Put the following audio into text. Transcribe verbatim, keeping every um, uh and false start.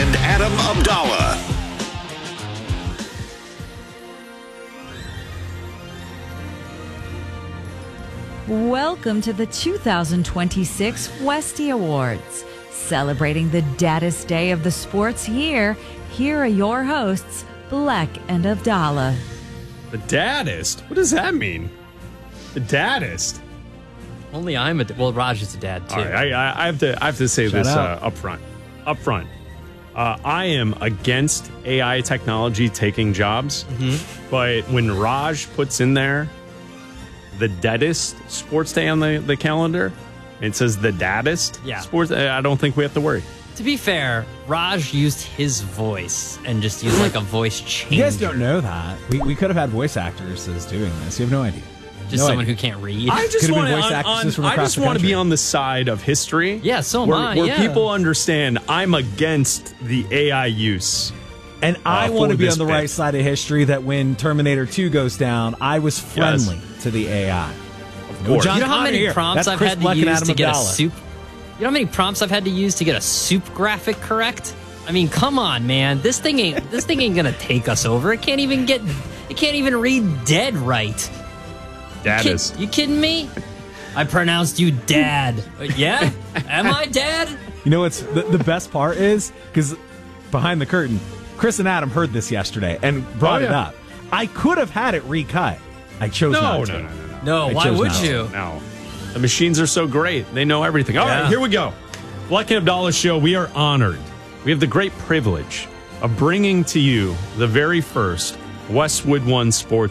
and Adam Abdallah. Welcome to the two thousand twenty-six Westy Awards. Celebrating the daddest day of the sports year, here are your hosts, Bleck and Abdallah. The daddest? What does that mean? The daddest? Only I'm a well. Raj is a dad too. All right, I, I have to. I have to say Shout this out. uh, up front. Up front, uh, I am against A I technology taking jobs. Mm-hmm. But when Raj puts in there the deadest sports day on the, the calendar, and it says the daddest Yeah. sports, I don't think we have to worry. To be fair, Raj used his voice and just used like a voice changer. You guys don't know that. We, we could have had voice actors as doing this. You have no idea. Just no someone idea. who can't read. I just Could've want been to. voice On, actresses on, from I across just the want to be country. on the side of history. Yeah, so am where, I, Where yeah. people understand I'm against the A I use. And I Uh, want to for be this on the bit. right side of history that when Terminator two goes down, I was friendly to the A I. Of course. John You know how Connor many here. prompts That's I've Chris had Bleck to and use Adam to get a Abdallah. soup? You know how many prompts I've had to use to get a soup graphic correct? I mean, come on, man. This thing ain't this thing ain't gonna take us over. It can't even get. It can't even read dead right. Daddest. Kid, you kidding me? I pronounced you dad. Uh, yeah? Am I dad? You know what's the, the best part is? Because behind the curtain, Chris and Adam heard this yesterday and brought Oh, it yeah. up. I could have had it recut. I chose No, not no, to. no, no, no. No, I why chose would not to. you? No. The machines are so great. They know everything. All right, Yeah. here we go. Bleck and Abdallah Show. We are honored. We have the great privilege of bringing to you the very first Westwood One Sports